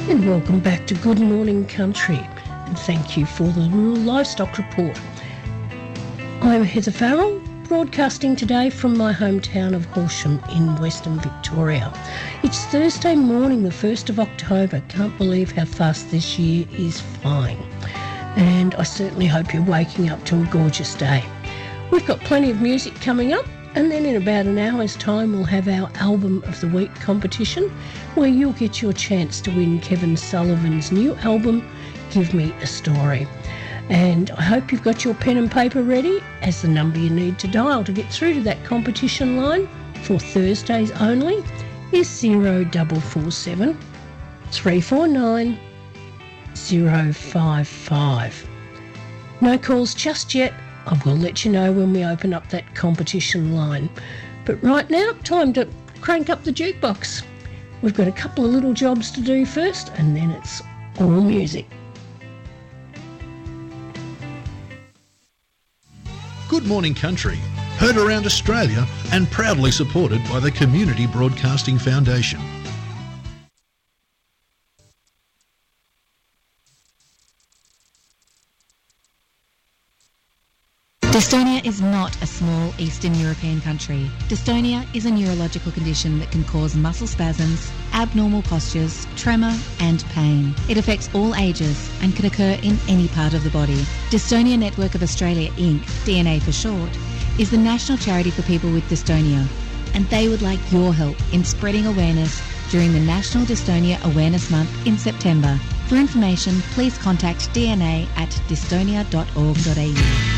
And welcome back to Good Morning Country, and thank you for the Rural Livestock Report. I'm Heather Farrell, broadcasting today from my hometown of Horsham in Western Victoria. It's Thursday morning, the 1st of October. Can't believe how fast this year is flying. And I certainly hope you're waking up to a gorgeous day. We've got plenty of music coming up, and then in about an hour's time we'll have our Album of the Week competition, where you'll get your chance to win Kevin Sullivan's new album, Give Me a Story. And I hope you've got your pen and paper ready, as the number you need to dial to get through to that competition line for Thursdays only is 0447 349 055. No calls just yet. I will let you know when we open up that competition line. But right now, time to crank up the jukebox. We've got a couple of little jobs to do first, and then it's all music. Good Morning Country, heard around Australia and proudly supported by the Community Broadcasting Foundation. Dystonia is not a small Eastern European country. Dystonia is a neurological condition that can cause muscle spasms, abnormal postures, tremor and pain. It affects all ages and can occur in any part of the body. Dystonia Network of Australia Inc., DNA for short, is the national charity for people with dystonia, and they would like your help in spreading awareness during the National Dystonia Awareness Month in September. For information, please contact dna@dystonia.org.au.